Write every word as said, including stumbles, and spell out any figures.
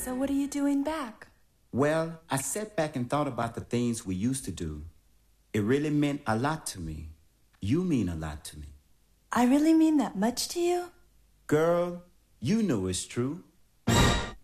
So what are you doing back? Well, I sat back and thought about the things we used to do. It really meant a lot to me. You mean a lot to me. I really mean that much to you? Girl, you know it's true.